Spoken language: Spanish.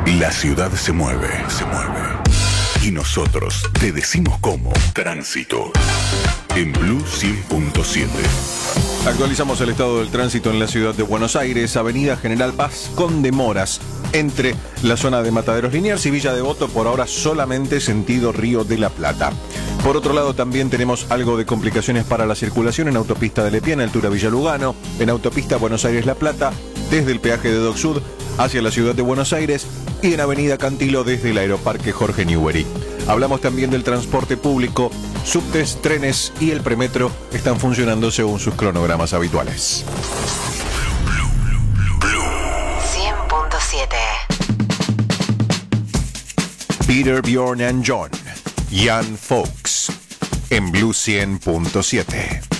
La ciudad se mueve. Y nosotros te decimos cómo. Tránsito. En Blue 100.7. Actualizamos el estado del tránsito en la ciudad de Buenos Aires. Avenida General Paz con demoras entre la zona de Mataderos Liniers y Villa Devoto, por ahora solamente sentido Río de la Plata. Por otro lado, también tenemos algo de complicaciones para la circulación en autopista de Lepiana, altura Villa Lugano, en autopista Buenos Aires-La Plata, desde el peaje de Dock Sud hacia la ciudad de Buenos Aires, y en avenida Cantilo desde el Aeroparque Jorge Newbery. Hablamos también del transporte público. Subtes, trenes y el premetro están funcionando según sus cronogramas habituales. 100.7. Peter, Bjorn and John, Jan Folks, en Blue 100.7.